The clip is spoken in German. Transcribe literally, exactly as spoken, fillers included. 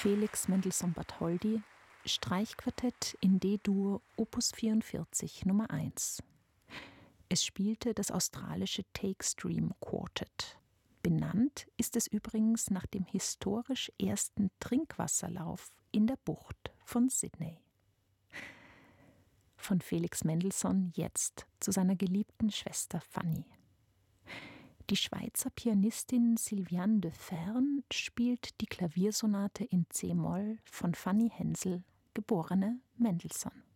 Felix Mendelssohn Bartholdy, Streichquartett in D-Dur Opus vierundvierzig Nummer eins. Es spielte das australische Take Stream Quartet. Benannt ist es übrigens nach dem historisch ersten Trinkwasserlauf in der Bucht von Sydney. Von Felix Mendelssohn jetzt zu seiner geliebten Schwester Fanny. Die Schweizer Pianistin Sylviane de Fern spielt die Klaviersonate in C-Moll von Fanny Hensel, geborene Mendelssohn.